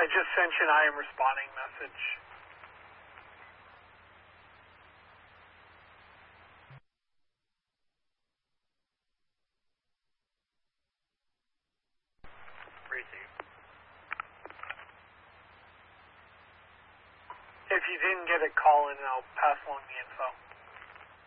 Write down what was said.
I just sent you an I am responding message. If you didn't get it, call in and I'll pass along the info.